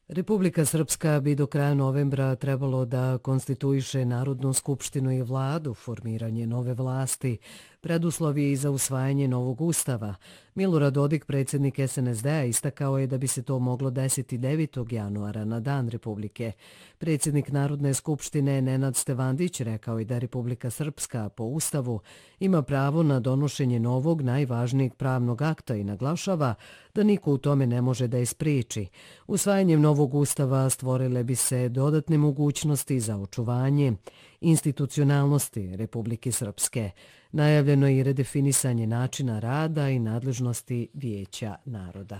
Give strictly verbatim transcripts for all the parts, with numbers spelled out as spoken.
Republika Srpska bi do kraja novembra trebalo da konstituiše Narodnu skupštinu i vladu, formiranje nove vlasti, preduslov je i za usvajanje novog ustava. Milorad Dodik, predsjednik S N S D-a, istakao je da bi se to moglo desiti devetog januara na Dan Republike. Predsjednik Narodne skupštine Nenad Stevandić rekao je da Republika Srpska po ustavu ima pravo na donošenje novog najvažnijeg pravnog akta i naglašava da niko u tome ne može da je spriječi. Usvajanjem novog ustava stvorile bi se dodatne mogućnosti za očuvanje institucionalnosti Republike Srpske. Najavljeno je i redefinisanje načina rada i nadležnosti Vijeća naroda.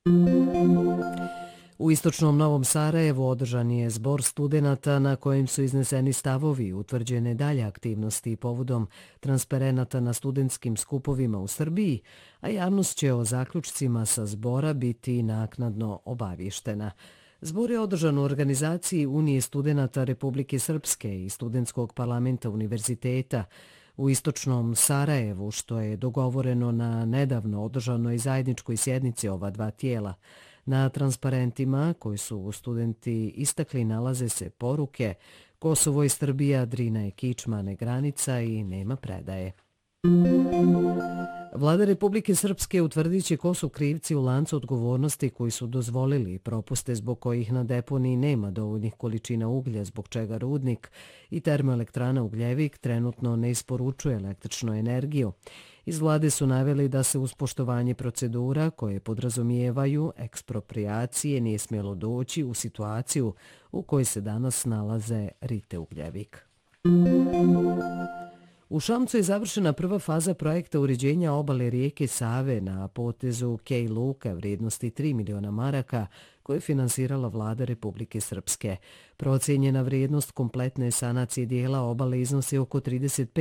U istočnom Novom Sarajevu održan je zbor studenata na kojem su izneseni stavovi i utvrđene dalje aktivnosti povodom transparenata na studentskim skupovima u Srbiji, a javnost će o zaključcima sa zbora biti naknadno obavještena. Zbor je održan u organizaciji Unije studenata Republike Srpske i Studentskog parlamenta univerziteta u istočnom Sarajevu, što je dogovoreno na nedavno održanoj zajedničkoj sjednici ova dva tijela. Na transparentima koji su studenti istakli nalaze se poruke Kosovo i Srbija, Drina je kičma, ne granica i nema predaje. Vlada Republike Srpske utvrdit će ko su krivci u lancu odgovornosti koji su dozvolili propuste zbog kojih na deponiji nema dovoljnih količina uglja, zbog čega rudnik i termoelektrana Ugljevik trenutno ne isporučuje električnu energiju. Iz vlade su naveli da se uz poštovanje procedura koje podrazumijevaju ekspropriacije nije smjelo doći u situaciju u kojoj se danas nalaze Rite Ugljevik. U Šamcu je završena prva faza projekta uređenja obale rijeke Save na potezu Kej Luka vrijednosti tri miliona maraka koje je finansirala vlada Republike Srpske. Procijenjena vrijednost kompletne sanacije dijela obale iznosi oko trideset pet